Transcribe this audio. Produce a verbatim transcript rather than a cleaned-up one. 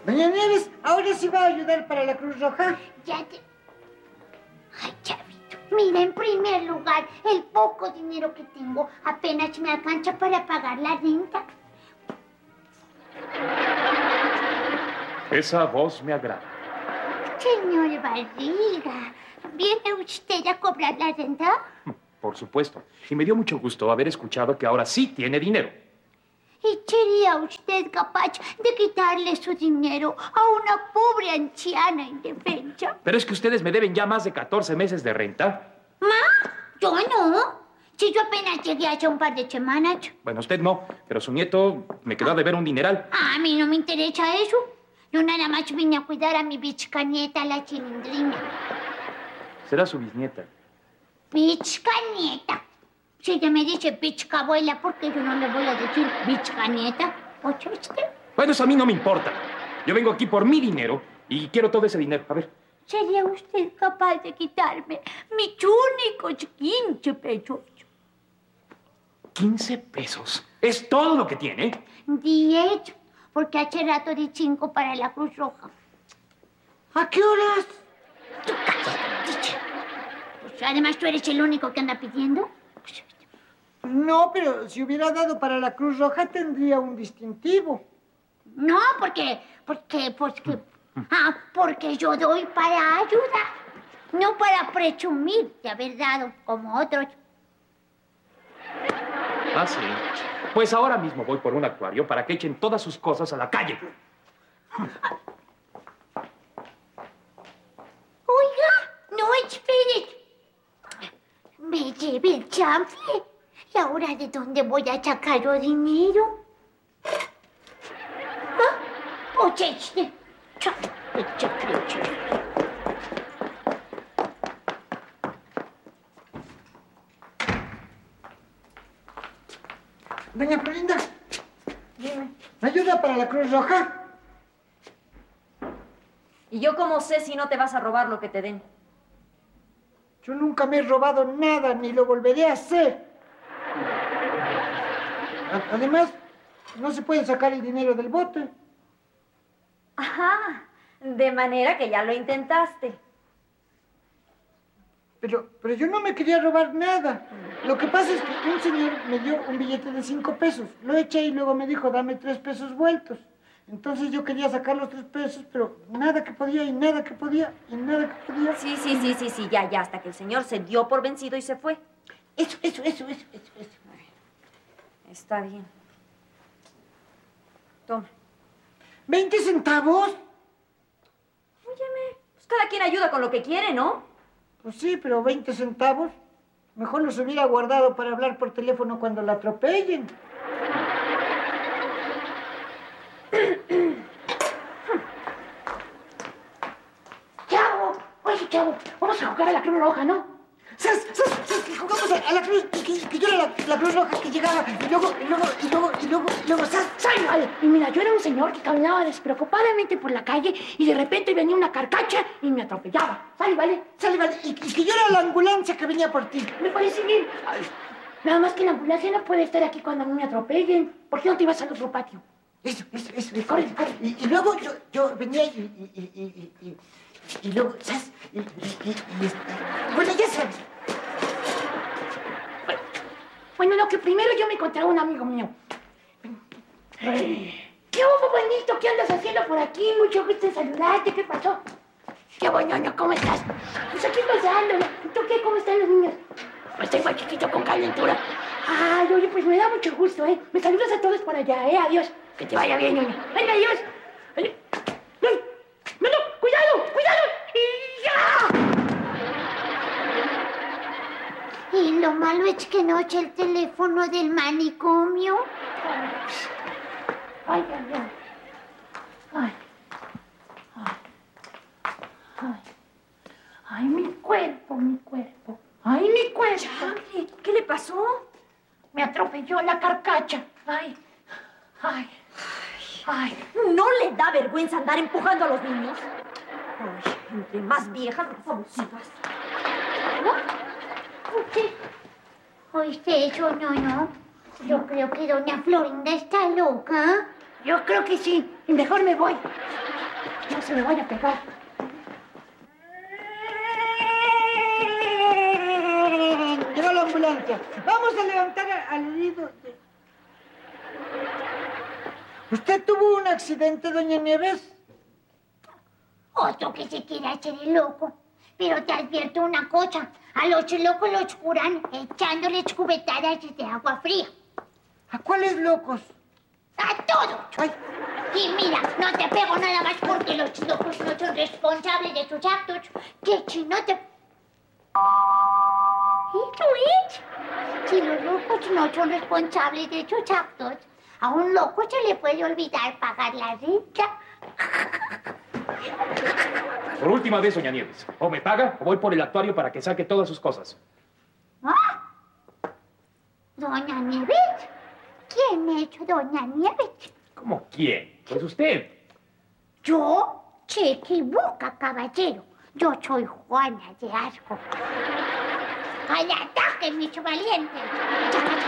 Doña Nieves, ¿ahora sí va a ayudar para la Cruz Roja? Ya te... Ay, chavito, mira, en primer lugar, el poco dinero que tengo apenas me alcanza para pagar la renta. Esa voz me agrada. Señor Barriga, ¿viene usted a cobrar la renta? Por supuesto. Y me dio mucho gusto haber escuchado que ahora sí tiene dinero. ¿Y sería usted capaz de quitarle su dinero a una pobre anciana indefensa? Pero es que ustedes me deben ya más de catorce meses de renta. ¿Ma? Yo no. Si yo apenas llegué hace un par de semanas. Bueno, usted no, pero su nieto me quedó a deber un dineral. A mí no me interesa eso. Yo nada más vine a cuidar a mi bichcanieta, la Chilindrina. Será su bisnieta. Bichcanieta. Si ella me dice bichcabuela, ¿por qué yo no le voy a decir bichcanieta? ¿Oye usted? Bueno, eso a mí no me importa. Yo vengo aquí por mi dinero y quiero todo ese dinero. A ver. ¿Sería usted capaz de quitarme mis únicos quince pesos? ¿quince pesos? ¿Es todo lo que tiene? Diez, porque hace rato di cinco para la Cruz Roja. ¿A qué horas? Tú cállate. Pues además tú eres el único que anda pidiendo. No, pero si hubiera dado para la Cruz Roja tendría un distintivo. No, porque, porque, porque, ah, porque yo doy para ayudar, no para presumir de haber dado como otros. Ah, sí. Pues ahora mismo voy por un actuario para que echen todas sus cosas a la calle. Oiga, no espere. Me lleve el chanfle. ¿Y ahora de dónde voy a sacar el dinero? ¿Ah? Oye, este. Chanfle, chanfle, chanfle. Doña Florinda, dime, ¿me ayuda para la Cruz Roja? ¿Y yo cómo sé si no te vas a robar lo que te den? Yo nunca me he robado nada, ni lo volveré a hacer. A- Además, no se puede sacar el dinero del bote. Ajá, de manera que ya lo intentaste. Pero, pero yo no me quería robar nada. Lo que pasa es que un señor me dio un billete de cinco pesos. Lo eché y luego me dijo, dame tres pesos vueltos. Entonces yo quería sacar los tres pesos, pero nada que podía y nada que podía y nada que podía. Sí, sí, sí, sí, sí, ya, ya, hasta que el señor se dio por vencido y se fue. Eso, eso, eso, eso, eso, eso. Está bien. Toma. ¿Veinte centavos? Óyeme, pues cada quien ayuda con lo que quiere, ¿no? Pues sí, pero veinte centavos. Mejor los hubiera guardado para hablar por teléfono cuando la atropellen. Chavo, oye, chavo, vamos a jugar a la Cruz Roja, ¿no? ¿Sabes? ¿Sabes? ¿Sabes? Que jugamos a, a la Cruz, que, que, que yo era la, la Cruz Roja que llegaba, y luego, y luego, y luego, y luego, y luego, ¿sabes? ¡Sale, vale! Y mira, yo era un señor que caminaba despreocupadamente por la calle y de repente venía una carcacha y me atropellaba. ¡Sale, vale! Sale, vale, y, y que yo era la ambulancia que venía por ti. Me parece bien. Ay, nada más que la ambulancia no puede estar aquí cuando a mí me atropellen. ¿Por qué no te ibas al otro patio? Eso, eso, eso. eso. Corre, corre. Y, y luego yo, yo venía y, y, y, y, y, y, y luego, ¿sabes? Y, y, y, y, este, bueno, ya sabes. Bueno, bueno, lo que primero yo me encontré a un amigo mío. ¿Qué hubo, bonito? ¿Qué andas haciendo por aquí? Mucho gusto en saludarte. ¿Qué pasó? ¿Qué bueno, ¿cómo estás? Pues aquí pasando. ¿Tú qué? ¿Cómo están los niños? Pues tengo al chiquito con calentura. Ay, oye, pues me da mucho gusto, ¿eh? Me saludas a todos por allá, ¿eh? Adiós. Que te vaya bien, ñoño. Venga, adiós. Ay, no, no, no, cuidado, cuidado. Y ya. Y lo malo es que no oye el teléfono del manicomio. Ay, ay, ay. Ay. Ay. Ay. Ay, mi cuerpo, mi cuerpo. Ay, mi cuerpo. Chale, ¿qué le pasó? Me atropelló la carcacha. Ay. Ay. Ay. ¿No le da vergüenza andar empujando a los niños? Ay, entre más viejas, más abusivas. ¿Qué? ¿Oíste eso, no, no? Yo creo que doña Florinda está loca. Yo creo que sí. Y mejor me voy. No se me vaya a pegar. Llegó la ambulancia. Vamos a levantar a- al herido. ¿Usted tuvo un accidente, doña Nieves? Otro que se quiere hacer el loco. Pero te advierto una cosa. A los locos los curan echándoles cubetadas de agua fría. ¿A cuáles locos? ¡A todos! Ay, Y mira, no te pego nada más porque los locos no son responsables de sus actos. Que si no te... ¿Eso es? Si los locos no son responsables de sus actos, a un loco se le puede olvidar pagar la renta. Por última vez, doña Nieves. O me paga o voy por el actuario para que saque todas sus cosas. ¿Ah? ¿Doña Nieves? ¿Quién es doña Nieves? ¿Cómo quién? Pues usted. Yo se equivoca, caballero. Yo soy Juana de Arco. ¡Al ataque, mis valientes!